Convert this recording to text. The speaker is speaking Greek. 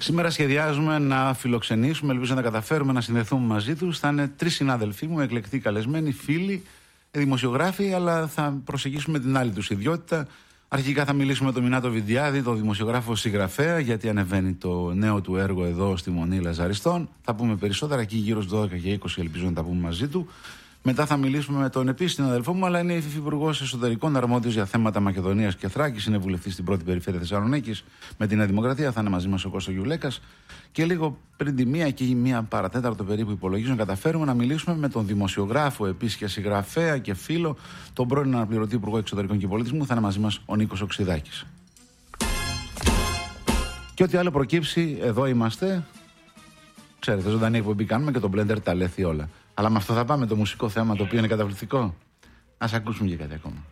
Σήμερα σχεδιάζουμε να φιλοξενήσουμε, ελπίζω να καταφέρουμε να συνδεθούμε μαζί τους. Θα είναι 3 συνάδελφοί μου, εκλεκτοί καλεσμένοι, φίλοι, δημοσιογράφοι, αλλά θα προσεγγίσουμε την άλλη τους ιδιότητα. Αρχικά θα μιλήσουμε με τον Μινάτο Βιντιάδη, τον δημοσιογράφο συγγραφέα, γιατί ανεβαίνει το νέο του έργο εδώ στη Μονή Λαζαριστών. Θα πούμε περισσότερα εκεί γύρω στις 12 και 20, ελπίζω να τα πούμε μαζί του. Μετά θα μιλήσουμε με τον επίσης συναδελφό μου, αλλά είναι υφυπουργός εσωτερικών, αρμόδιος για θέματα Μακεδονίας και Θράκης. Είναι βουλευτής στην πρώτη περιφέρεια Θεσσαλονίκης με τη Νέα Δημοκρατία. Θα είναι μαζί μας ο Κώστας Γιουλέκας. Και λίγο πριν τη 1 και 1 παρατέταρτο περίπου, υπολογίζω να καταφέρουμε να μιλήσουμε με τον δημοσιογράφο επίσης και συγγραφέα και φίλο, τον πρώην αναπληρωτή Υπουργό Εξωτερικών και Πολιτισμού. Θα είναι μαζί μας ο Νίκος Οξυδάκης. Και ό,τι άλλο προκύψει, εδώ είμαστε. Ξέρετε, ζωντανή εκπομπή κάνουμε και το Blender τα λέθη όλα. Αλλά με αυτό θα πάμε το μουσικό θέμα, το οποίο είναι καταπληκτικό. Ας ακούσουμε και κάτι ακόμα.